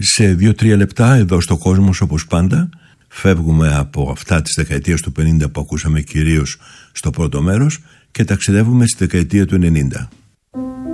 Σε 2-3 λεπτά εδώ στο Κόσμος, όπως πάντα, φεύγουμε από αυτά της δεκαετίας του 50 που ακούσαμε κυρίως στο πρώτο μέρος και ταξιδεύουμε στη δεκαετία του 90.